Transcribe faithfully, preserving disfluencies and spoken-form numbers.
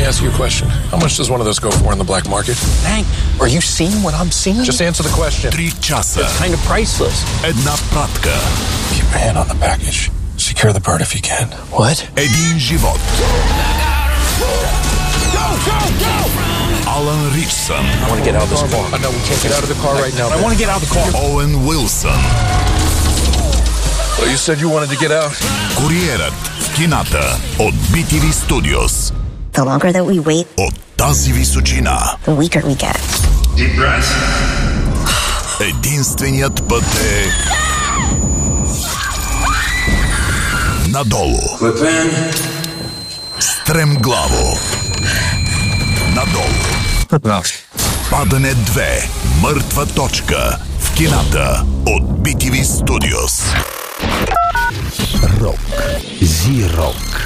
ask you a question. How much does one of those go for in the black market? Hank, are you seeing what I'm seeing? Just answer the question. Три часа. It's kind of priceless. Една пратка. Keep your hand on the package. Secure the bird if you can. What? Един живот. Go, go, go! Алан Ричсън. I want to get out of this car. I know we can't get out of the car right now. I want to get out of the car. Оуен Уилсън. Well, you said you wanted to get out. Куриерът в кината от би ти ви Studios. The longer that we wait, От тази височина. the weaker we get. Deep breath. Единственият път е надолу. Clip in. Стремглаво. Надолу. Падане две. Мъртва точка. В кината от би ти ви Studios. Рок. Зи-рок.